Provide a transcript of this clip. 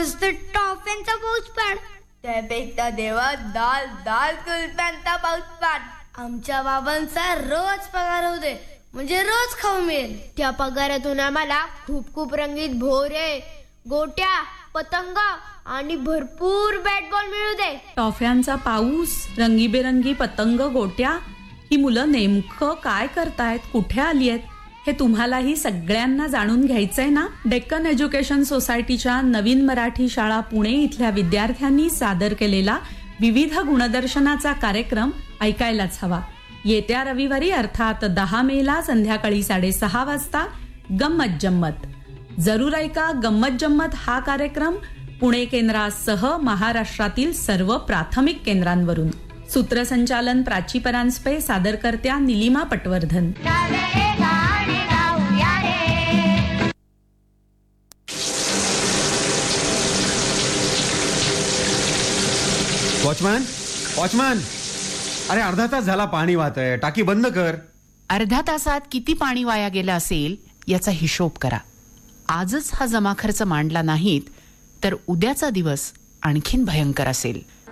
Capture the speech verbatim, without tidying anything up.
आज तर टॉफियांचा पाऊस पाड. त्यापेक्षा देवा दाल दाल कुल्फ्यांचा पाऊस पाड. आमच्या बाबांचा रोज पगार होऊ दे, म्हणजे रोज खाऊ मिळेल. त्या पगारातून आम्हाला खूप खूप रंगीत भोरे, गोट्या, पतंग आणि भरपूर बॅट बॉल मिळू दे. टॉफ्यांचा पाऊस, रंगीबेरंगी पतंग, गोट्या, ही मुलं नेमकं काय करतायत, कुठे आली आहेत, हे तुम्हालाही सगळ्यांना जाणून घ्यायचंय ना. डेक्कन एज्युकेशन सोसायटीच्या नवीन मराठी शाळा पुणे इथल्या विद्यार्थ्यांनी सादर केलेला विविध गुणदर्शनाचा कार्यक्रम ऐकायलाच हवा. येत्या रविवारी अर्थात दहा मेला संध्याकाळी साडेसहा वाजता गंमत जम्मत. जरूर ऐका गंमत जम्मत हा कार्यक्रम पुणे केंद्रासह महाराष्ट्रातील सर्व प्राथमिक केंद्रांवरून. सूत्रसंचालन प्राची परांजपे, सादरकर्त्या निलिमा पटवर्धन. वॉचमॅन वॉचमॅन अरे अर्धा तास झाला पाणी वाहत आहे, टाकी बंद कर. अर्ध्या तासात किती पाणी वाया गेलं असेल याचा हिशोब करा. आजच हा जमा खर्च मांडला नाहीत तर उद्याचा दिवस आणखीन भयंकर असेल.